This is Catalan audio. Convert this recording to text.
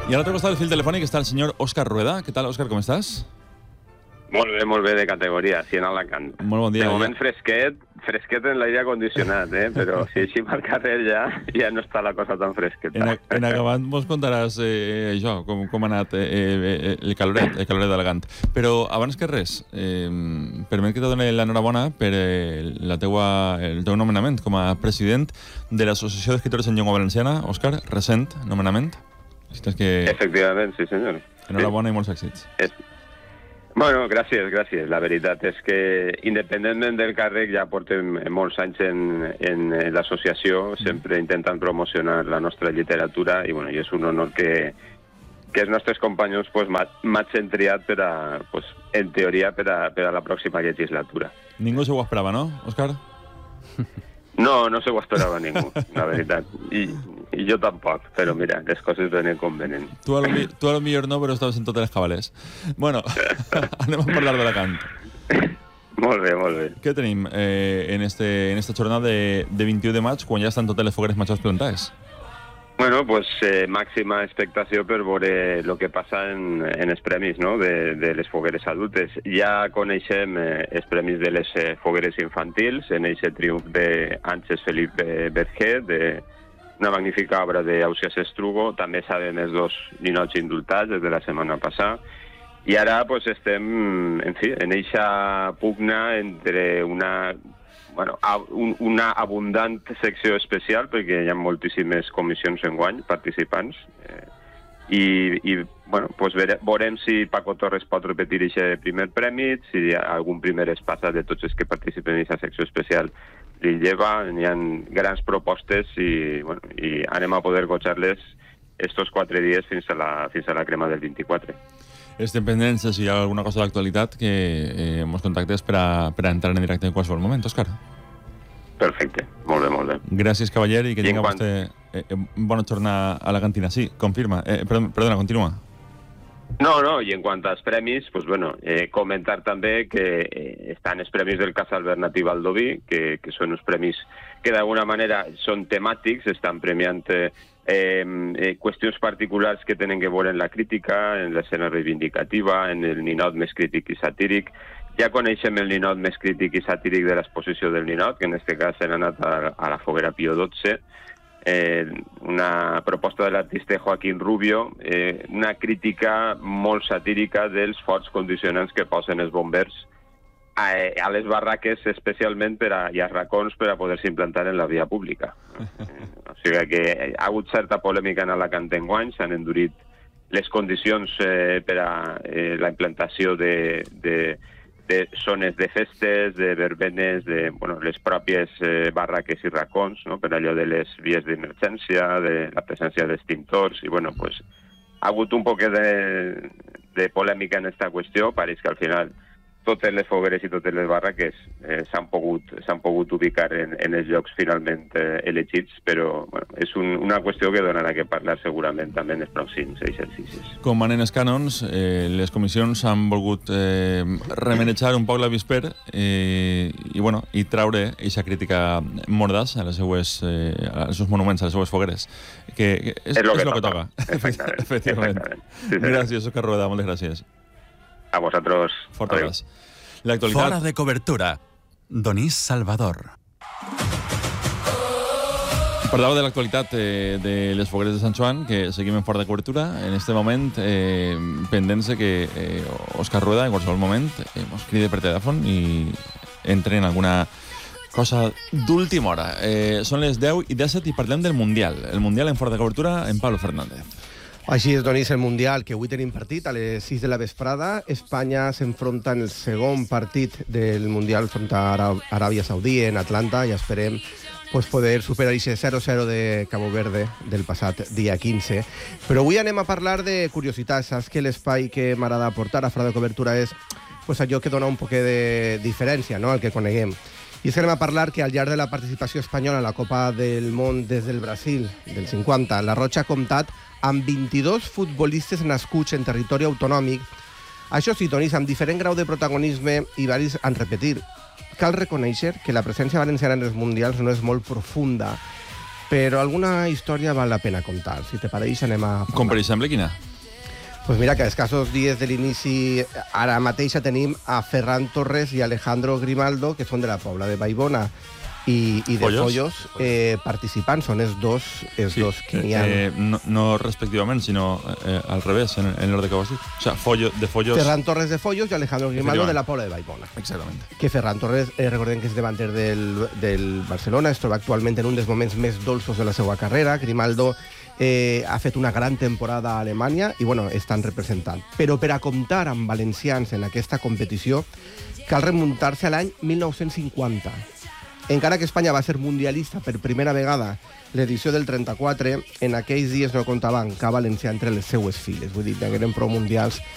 I a l'altre costat del fil telefònic està el senyor Òscar Rueda. Què tal, Òscar, com estàs? Molt bé, de categoria, sí, en Alacant. Molt bon dia. De moment fresquet en l'aire condicionat, però si així al carrer ja no està la cosa tan fresqueta. En acabat mos contaràs això, com ha anat el caloret d'Alacant. Però abans que res, permet que te doni l'enhorabona per el teu nomenament com a president de l'Associació d'Escriptors en Llengua Valenciana. Òscar, recent nomenament. Efectivament, sí, senyor. Enhorabona i molts èxits. Bueno, gràcies. La veritat és que, independentment del càrrec, ja portem molts anys en l'associació, sempre intentant promocionar la nostra literatura, i bueno, és un honor que els nostres companys m'hagin triat en teoria per a la pròxima legislatura. Ningú se ho esperava, no, Òscar? No se ho esperava ningú, la veritat. I jo tampoc, però mira, les coses venen com venen. Tu a lo millor no, però estaves en totes les cabales. Bueno, anem a parlar d'Alacant. Molt bé. Què tenim en esta jornada de 21 de maig, quan ja estan totes les fogueres majors plantades? Bueno, màxima expectació per veure el que passa en els premis, no?, de les fogueres adultes. Ja coneixem els premis de les fogueres infantils, en aquest triomf d'Àngels Felipe Berger, una magnífica obra d'Ausiàs Estrugo. També sabem els dos ninots indultats des de la setmana passada. I ara estem, en fi, en eixa pugna entre una abundant secció especial, perquè hi ha moltíssimes comissions enguany, participants, veurem si Paco Torres pot repetir aquest primer premi, si algun primer espasa de tots els que participen en aquesta secció especial li lleva. Hi ha grans propostes i anem a poder gojar-les estos 4 dies fins a la crema del 24. Estem pendents si hi ha alguna cosa d'actualitat que ens contactes per a entrar en directe en qualsevol moment, Òscar. Perfecte, molt bé. Gràcies, cavaller, i que tinga vostè bona jornada a la cantina. Sí, confirma. Perdona, continua. No, i en quant als premis, comentar també que estan els premis del Casal Bernat i Baldoví, que són uns premis que d'alguna manera són temàtics, estan premiant qüestions particulars que tenen que veure en la crítica, en l'escena reivindicativa, en el ninot més crític i satíric. Ja coneixem el ninot més crític i satíric de l'exposició del ninot, que en aquest cas s'ha anat a la foguera Pío XII, una proposta de l'artista Joaquín Rubio, una crítica molt satírica dels forts condicionants que posen els bombers a les barraques, especialment i als racons per a poder-se implantar en la via pública. O sigui que ha hagut certa polèmica en Alacant enguany, s'han endurit les condicions per a la implantació de zones de festes, de verbenes, de les pròpies barraques i racons, no?, per allò de les vies d'emergència, de la presència d'extintors, i ha hagut un poc de polèmica en aquesta qüestió. Pareix que al final totes les fogueres i totes les barraques s'han pogut ubicar en els llocs finalment elegits, però és una qüestió que donarà que parlar segurament també en els pròxims exercicis. Com van en els cànons, les comissions han volgut remenejar un poc l'avisper i traure aquesta crítica mordaç als seus monuments, a les seues fogueres, que és el que toca. Efectivament. Gràcies, Òscar Rueda, moltes gràcies. A vosaltres. Fort abraç. Fora de cobertura. Donís Salvador. Parlava de l'actualitat de les fogueres de Sant Joan, que seguim en fora de cobertura. En aquest moment, pendents que Òscar Rueda, en qualsevol moment, ens crida per telèfon i entre en alguna cosa d'última hora. Són les 10:17 i parlem del Mundial. El Mundial en fora de cobertura, en Pablo Fernández. Així és, Donís, el Mundial, que avui tenim partit a les 6 de la vesprada. Espanya s'enfronta en el segon partit del Mundial front a Aràbia Saudí, en Atlanta, i esperem poder superar aquest 0-0 de Cabo Verde del passat dia 15. Però avui anem a parlar de curiositats. Saps que l'espai que m'agrada portar a fora de cobertura és allò que dona un poc de diferència, no?, al que coneguem. I és que anem a parlar que al llarg de la participació espanyola en la Copa del Món des del Brasil, del 50, la Roja ha comptat amb 22 futbolistes nascuts en territori autonòmic. Això sí, Donís, amb diferent grau de protagonisme i varis en repetir. Cal reconèixer que la presència valenciana en els mundials no és molt profunda. però alguna història val la pena contar. Si te pareix, anem a parlar. Com per exemple, quina? Pues mira que a escassos dies de l'inici, ara mateix tenim a Ferran Torres i Alejandro Grimaldo, que són de la Pobla de Vallbona i de Follos, participant. Són els dos que n'hi ha. No respectivament, sinó al revés, en l'ordre que ho has dit. O sigui, de Follos... Ferran Torres de Follos i Alejandro Grimaldo de la Pobla de Vallbona. Exactament. Que Ferran Torres, recordem que és davanter del Barcelona, es troba actualment en un dels moments més dolços de la seva carrera. Grimaldo ha fet una gran temporada a Alemanya i, bueno, estan representant. Però per a comptar amb valencians en aquesta competició cal remuntar-se a l'any 1950. Encara que Espanya va ser mundialista per primera vegada l'edició del 34, en aquells dies no comptaven cap valencià entre les seues files. Vull dir, que eren prou mundials